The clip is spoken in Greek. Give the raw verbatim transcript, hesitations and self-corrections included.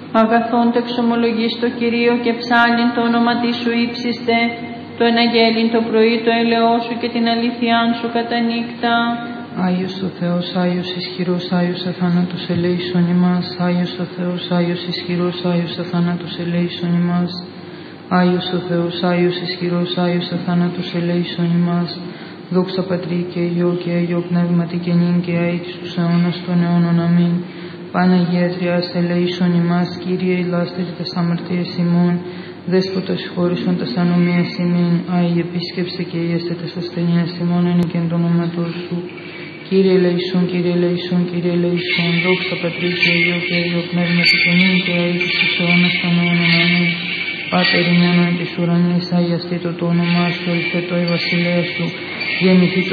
Αγαθόν το εξομολογείς το Κυρίο και ψάλιν το όνομα της σου ύψιστε, το εναγγέλιν το πρωί το έλεό σου και την αλήθειάν σου κατά νύχτα. Άγιος ο Θεός, Άγιος ισχυρός, Άγιος αθάνατος ελέησον ημάς. Άγιος ο Θεός, Άγιος ισχυρός, Άγιος αθάνατος ελέησον ημάς. Άγιος ο Θεός, Άγιος ισχυρός, Άγιος αθάνατος ελέησον ημάς. Δόξα Πατρί και Υιό και Αγιό Πνεύματι και νυν και αεί και στους αιώνας των αιώνων. Αμήν. Παναγία Τριάς ελέησον ημάς, Κύριε ηλάστερη τας αμαρτίας ημών, Δέσποτα χώρισον τας ανομίας ημίν, Άγιε επίσκεψε και ιέστε τας ασθενείας ημών εν και εν το όνοματό σου. Κύριε ελέησον, Κύριε ελέησον, Κύριε ελέησον, δόξα Πατρί και Υιό και Αγιό Πνεύματι και νυν και αεί και στους αιώνας των αιώνων. Αμήν. Πάτερ ημών εν της ουρανής, αγιαστήτω το όνομά σου, ελθέτω η βασιλεία σου, γεννηθήτω